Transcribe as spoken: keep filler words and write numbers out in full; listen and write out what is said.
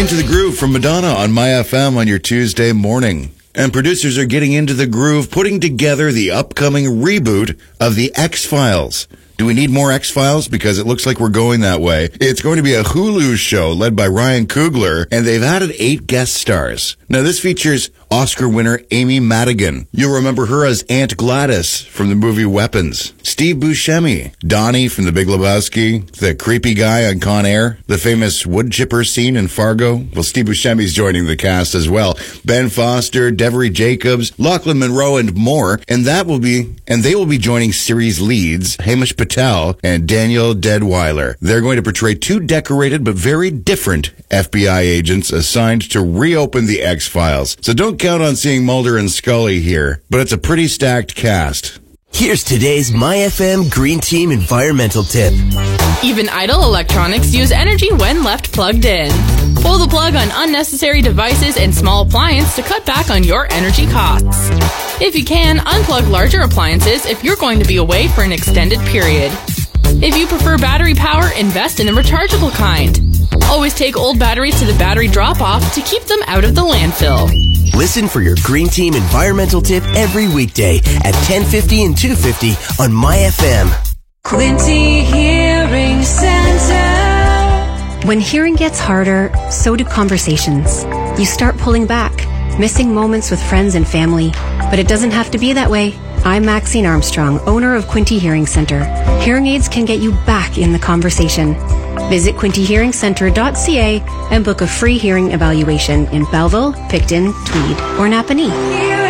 Into the Groove from Madonna on My F M on your Tuesday morning. And producers are getting into the groove, putting together the upcoming reboot of The X-Files. Do we need more X-Files? Because it looks like we're going that way. It's going to be a Hulu show led by Ryan Coogler, and they've added eight guest stars. Now, this features Oscar winner Amy Madigan. You'll remember her as Aunt Gladys from the movie Weapons. Steve Buscemi, Donnie from The Big Lebowski, the creepy guy on Con Air, the famous wood chipper scene in Fargo. Well, Steve Buscemi's joining the cast as well. Ben Foster, Devery Jacobs, Lachlan Monroe, and more. And that will be, and they will be joining series leads Hamish Patel and Daniel Deadwyler. They're going to portray two decorated but very different F B I agents assigned to reopen the X-Files. So don't count on seeing Mulder and Scully here, but it's a pretty stacked cast. Here's today's My F M Green Team environmental tip. Even idle electronics use energy when left plugged in. Pull the plug on unnecessary devices and small appliances to cut back on your energy costs. If you can, unplug larger appliances if you're going to be away for an extended period. If you prefer battery power, invest in the rechargeable kind. Always take old batteries to the battery drop-off to keep them out of the landfill. Listen for your Green Team environmental tip every weekday at ten fifty and two fifty on My F M. Quinty Hearing Center. When hearing gets harder, so do conversations. You start pulling back, missing moments with friends and family. But it doesn't have to be that way. I'm Maxine Armstrong, owner of Quinty Hearing Center. Hearing aids can get you back in the conversation. Visit quinty hearing center dot c a and book a free hearing evaluation in Belleville, Picton, Tweed, or Napanee.